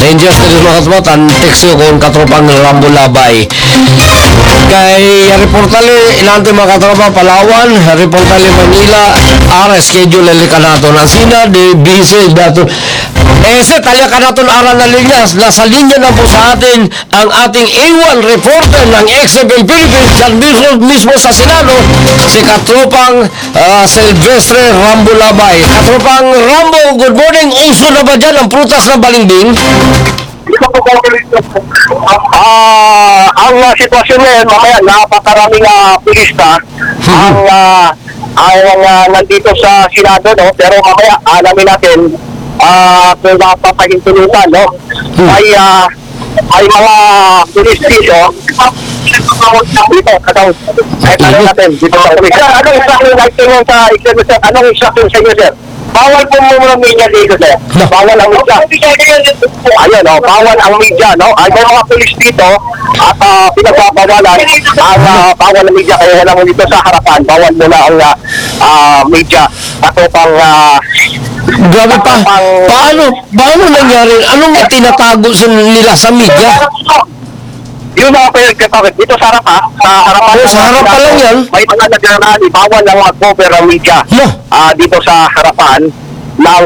Rangers na rin mga katropa, text ko kung katropang Rambo Labay. Kay reportali, inante mga katropa, Palawan, reportali Manila, schedule lili ka nato. Nasina, di busy, dato. Talya ka nato aral na linyas. Nasa linya na po sa atin ang ating A1 reporter ng XFM Philippines, dyan mismo sa Senado, si katropang Silvestre Rambo Labay. Katropang Rambo, good morning. Uso na ba dyan ang prutas ng balimbing? Ang sitwasyon ngayon, mamaya napakaraming pilista ang nandito sa Senado, no? Pero mamaya alamin natin kung napapahintulutan, no? Ay mga pulis dito kataon. Ay tanong natin dito sa pulis. Anong instruction sa inyo, sir? Bawal po muna media dito, sir. Bawal ang media. Ayun, no? Bawal ang media, no? Ay may mga pulis dito at pinagbabawalan ang bawal ang media. Kaya wala mo dito sa harapan. Bawal muna ang media. At pang Grabe pa. Paano nangyari? Anong tinatago nila sa media? Yung mga pinagkatawid dito sa harap, sa harapan. Sa harap pa lang yan? May mga nagraraan, bawal ang mag-cover ang media. Dito sa harapan ng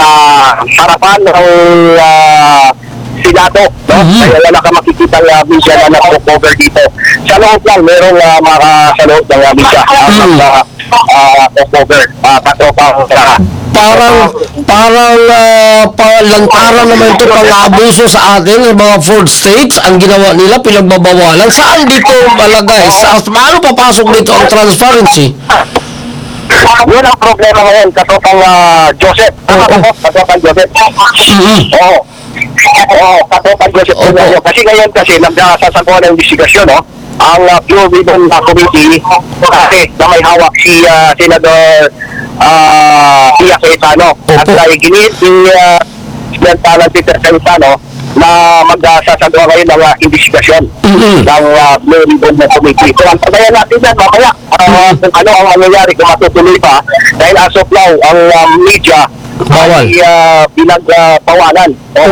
Senado. No? Kaya wala ka makikita ng media na nag-cover dito. Sa loob lang, merong mga sa loob ng media. Cover. Parang lantaran naman ito pang-abuso sa atin ng mga fourth states. Ang ginawa nila, pinagbabawalan. Saan dito malagay? Paano papasok dito ang transparency? Yun ang problema ngayon, katropang Joseph. Katropang Joseph. Katropang Joseph. Kasi ngayon nagsasaguan ng investigasyon, no? Ang Pure Ribbon Committee na may hawak si Senador Pia Cayetano at ginit Peter Cayetano na magsasagawa ngayon ng investigasyon ng Blue Ribbon Committee. So, ang pagayan natin yan mamaya kung ano ang mangyayari, kung matutuloy pa, dahil as of now, ang media ay pinagpawalan.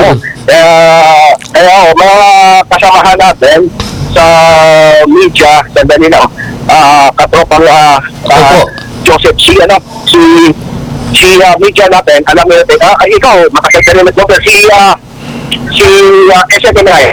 Kaya mga kasamahan natin sa media, sandali na, katropang Joseph, si media natin, alam mo natin, ikaw, makakita rin mag-cover, si SMNI.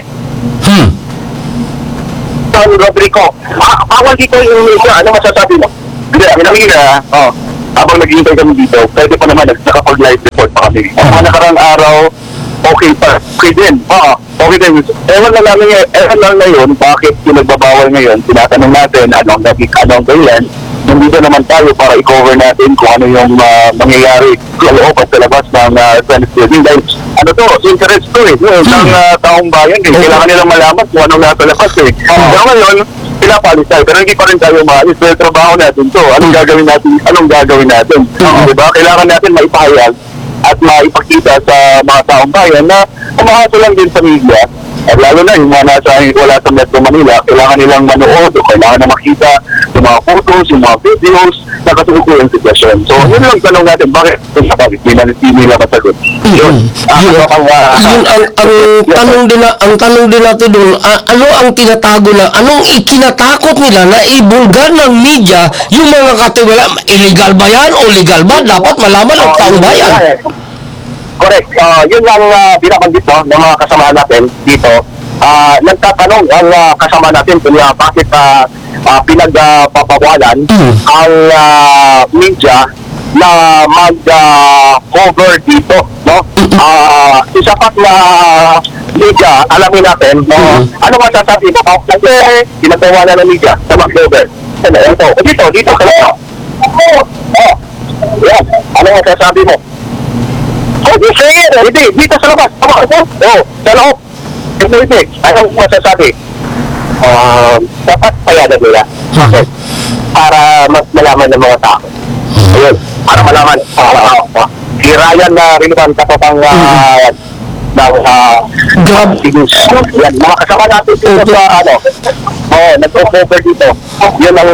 Don Rodrigo. Bawal dito yung media, ano masasabi mo? Habang naghihintay kami dito, pwede pa naman nakapag-live report pa kami. Ang nakarang araw, okay pa. Okay din. Okay din. Ewan lang na yun, bakit yung nagbabawal ngayon, tinatanong natin anong dahilan. Nandito naman tayo para i-cover natin kung ano yung mangyayari sa loob at sa labas ng Senate building. Dahil interest to ng taong bayan. Kailangan nilang malaman kung anong nasa labas Kaya ngayon, pinapalis tayo. Pero hindi pa rin tayo maalis. Dahil trabaho natin to. Anong gagawin natin? Diba? Kailangan natin maipahayag at maipakita sa mga taong bayan na umahaso lang din sa media. At lalo na yung mga wala sa Metro Manila, kailangan nilang manood o kailangan na makita yung mga photos, yung mga videos na katukulo yung sitwasyon. So, yun lang tanong natin, bakit hindi nila masagot? Ang tanong din natin doon, ano ang tinatago na, anong ikinatakot nila na ibulgar ng media yung mga katiwala? Illegal ba yan o legal ba? Dapat malaman ang taong bayan. Correct. Yun lang binabanggit ng mga kasama natin dito. Nagtatanong ang kasama natin kung bakit pinagpapawalan ang media na mag-cover dito. No? Isapat na media, alamin natin, ano masasabi mo? Pinagpawalan ng media na mag-cover. Dito ka lang. Ano masasabi mo? Hindi, dito sa labas. Sa loob. Anong masasabi? Dapat payanan nila. Para mas malaman ng mga tao. Ayun, para malaman. Si Ryan na Rinban, katopang yan, mga kasama natin dito sa nag-cover dito. Yan ang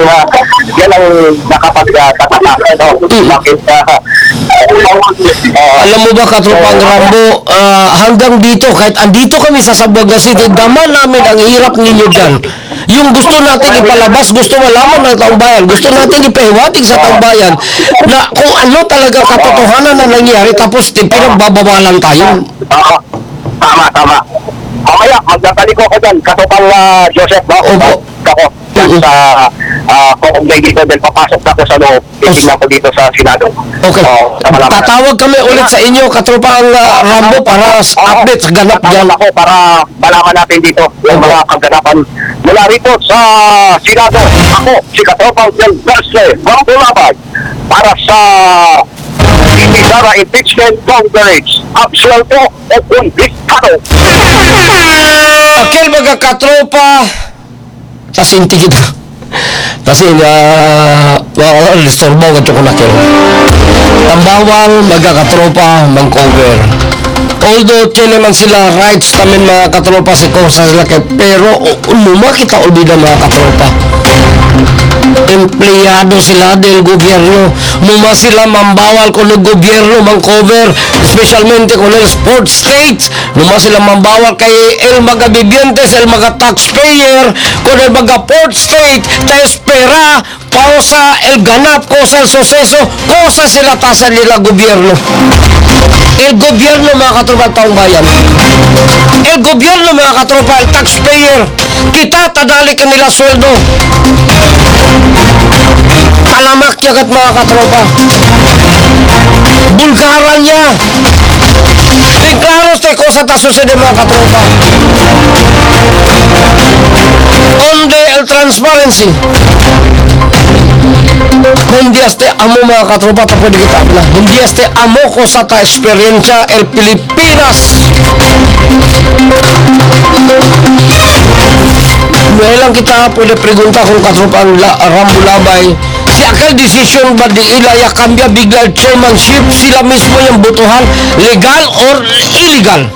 nakapag-tataka. Alam mo ba, katropang Rambo, hanggang dito, kahit andito kami sa Zamboanga City, daman namin ang hirap ninyo dyan. Yung gusto natin ipalabas, gusto malaman ng taong bayan, gusto natin ipahiwatig sa taong bayan na kung ano talaga katotohanan na nangyari, tapos pinagbabawalan tayo. Oo. Tama. Mamaya, magdataliko ko dyan. Katupang Joseph, no? Opo. Ako, dyan sa kung dito, dahil papasok na ko sa loob. Titignan ko dito sa Senado. Okay. Sa malaman. Tatawag kami ulit sa inyo, katropang Rambo, para sa update sa ganap dyan. Ako para malaman natin dito yung mga kaganapan mula rito sa Senado. Ako, si Katropang Del Garce, Mambulabay, para sa Sara Impeachment Conference. Absuelto o konbiskado. Akil mga katropa, tasinti kita. Kasi listorbaw ka ko nakil. Tambawal, mga katropa, mang-cover. Although, kailan man sila rights namin mga katropa si Kosa sila kay, pero umuma kita ulbida mga katropa. Empleyado sila del gobyerno. Muma sila mambawal kung ng gobyerno mang-cover, especialmente kung ng sports state. Muma sila mambawal kay el mga bibientes, el mga taxpayer, kung el mga port state, ta espera, pausa, el ganap, kosa el suceso, kosa sila tasa nila gobyerno. El gobyerno mga katropa taong bayan. El gobyerno mga katropa, el taxpayer, kita tadali kanila sweldo. Kalamak jagat mga katropa. Bulgaran niya. Claros te cosa ta sucede mga katropa. Onde el transparency. Hindi este amo mga katropa ta pwede kita na. Hindi este amo ko sa ta eksperyensya el Pilipinas. Ngayon lang kita pwede pregunta kung katropa ang Rambo Labay. Si akal decision ba di ilaya kambya bigla chairmanship, sila mismo yung butuhan, legal or illegal?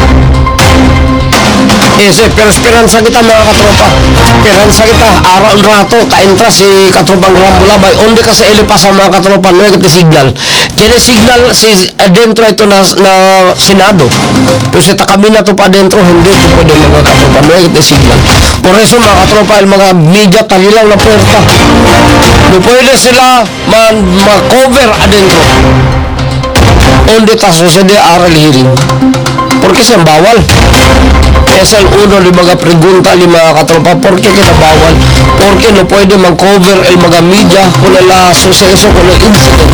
Pero esperansa kita mga katropa. Esperansa kita. Araw rato, kaintra si katropang Rambo Labay. Onde ka sa ilipas ang mga katropa. Nuhay kita signal. Kaya signal si adentro ito na Senado. Pero si takami na ito pa adentro, hindi ito pwede mga katropa. Nuhay kita signal. Por eso mga katropa, yung mga media talilang na puerta. No pwede sila ma-cover adentro. Onde ta sucede aral hearing. Porque siyang bawal. Es el uno de mga pregunta ni mga katropa, ¿por qué kita bawal? Porque no pwede mag-cover el mga media kung la suceso, kung la incident.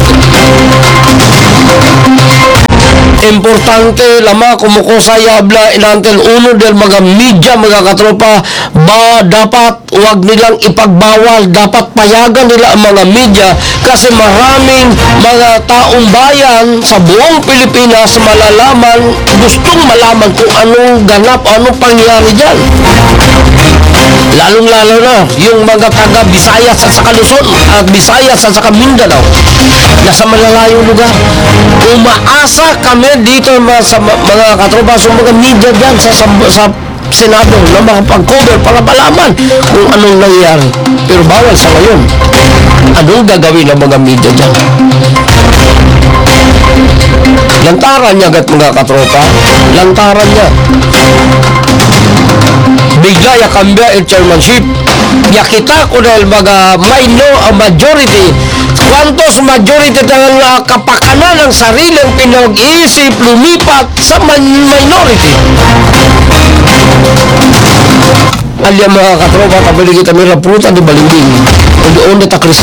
Importante lama kumukusa yabla inantel uno del mga media mga katropa ba dapat wag nilang ipagbawal, dapat payagan nila ang mga media kasi maraming mga taong bayan sa buong Pilipinas malalaman, gustong malaman kung anong ganap, anong pangyari dyan. Lalong-lalo na yung mga taga Visayas at saka Luzon at Visayas at saka Mindanao nasa malalayong lugar. Umaasa kami dito sa mga katropa sa mga media dyan sa Senado na makapag-cover para malaman kung anong nangyari. Pero bawal sa ngayon. Anong gagawin ng mga media dyan? Lantaran niya agad mga katropa. Lantaran niya. Bigla ya cambia el chairmanship. Ya kita ko dahil mga majority. Quantos majority ng kapakanan ng sariling pinag-iisip lumipat sa minority. Alya mga katropa, kabali kita may rapruta di balimbing. Doon na takris.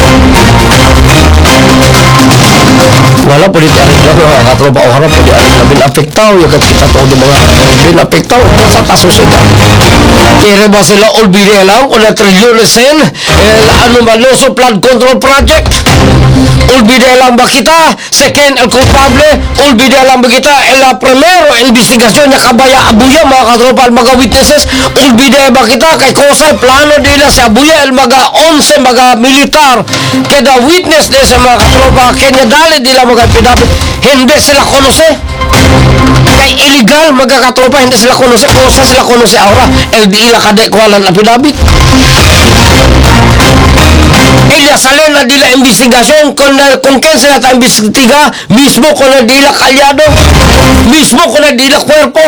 Wala po dito arin lang mga katropa o harap po di arin na binapektaw yung kita to di mga binapektaw sa kasosidad. Kaya ba sila olbide lang o na trilyonesin ano maloso flood control project? Olbide lang ba kita? Second, el culpable? Olbide lang ba kita? El primero, investigasyon na kabaya abuya mga katropa al mga witnesses? Olbide ba kita? Kay Kosay plano nila sa abuya el mga 11 mga militar kada witness de sa mga katropa kanya dali nila mga pinabit hindi sila konose kay illegal mga katropa hindi sila konose kosa sila konose ahora el di ila kadek walan pinabit Ella salen na dila investigasyon kung ken sila ta imbestiga mismo kung na dila kalyado, mismo kung na dila kwerpo.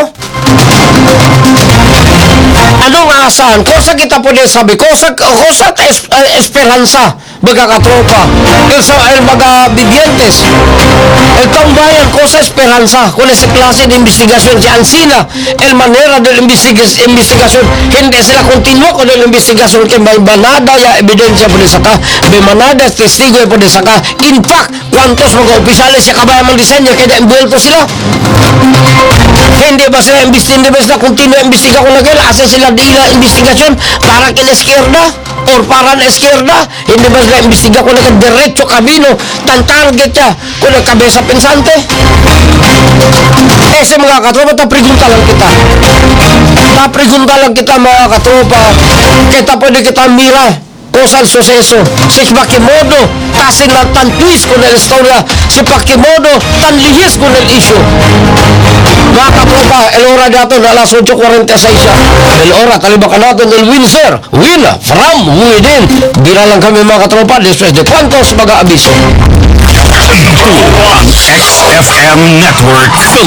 Anong asahan? Kosa kita po din sabi, kosa esperanza, baga katropa, el baga bigyentes, el tambayan, kosa esperanza, kung sa klase de investigasyon, si Ancina, el manera de investigasyon, hindi sila kontinua ko ng investigasyon, kaya may manada ya ebidensya po din saka, may manada testigo po din saka, in fact, kwantos mga opisales sa kabayan ng disenyo, kaya envuelto sila. Hindi ba sila hindi ba sila continue imbestiga ko na kayo, asa sila dila investigasyon para kina-esquerda or para na-esquerda, hindi ba sila imbestiga ko na kayo diretso kamino, tan target siya kung nagkabesa pensante. Sa mga katropa, tapregunta lang kita mga katropa, kita pwede kita mira cosa al suceso, si Pakimodo tasin lang tan twist ko na istorya, si Pakimodo tan lihis ko na issue. Mga katropa, el hora dato na alas 8:46, el hora talibakan natin el Windsor, win from within. Bira lang kami mga katropa, después de cuantos mag-aabiso. Number 1 XFM Network Philippines.